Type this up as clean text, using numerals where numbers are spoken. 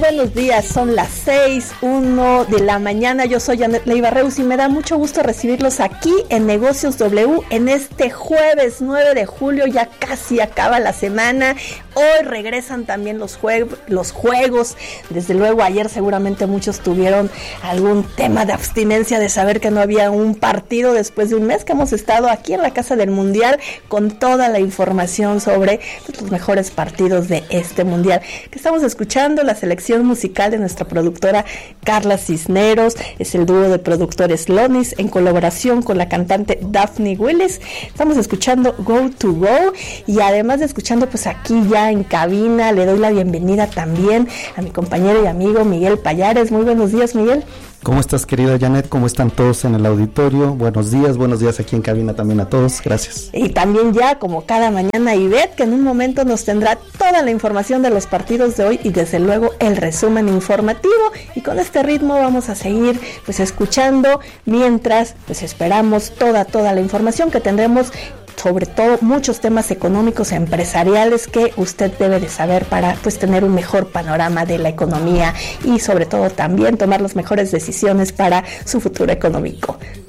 buenos días, son las 6:01 de la mañana, yo soy Janet Leiva Reus y me da mucho gusto recibirlos aquí en Negocios W en este jueves 9 de julio, ya casi acaba la semana. Hoy regresan también los juegos, desde luego ayer seguramente muchos tuvieron algún tema de abstinencia de saber que no había un partido después de un mes que hemos estado aquí en la Casa del Mundial con toda la información sobre los mejores partidos de este Mundial. Que estamos escuchando la selección musical de nuestra productora Carla Cisneros, es el dúo de productores Lonis en colaboración con la cantante Daphne Willis. Estamos escuchando Go to Go y además de escuchando pues aquí ya en cabina le doy la bienvenida también a mi compañero y amigo Miguel Payares. Muy buenos días, Miguel. ¿Cómo estás, querida Janet? ¿Cómo están todos en el auditorio? Buenos días aquí en cabina también a todos, gracias. Y también ya, como cada mañana, Ivette, que en un momento nos tendrá toda la información de los partidos de hoy y desde luego el resumen informativo. Y con este ritmo vamos a seguir pues escuchando mientras pues esperamos toda la información que tendremos, sobre todo muchos temas económicos e empresariales que usted debe de saber para pues tener un mejor panorama de la economía y sobre todo también tomar las mejores decisiones para su futuro económico.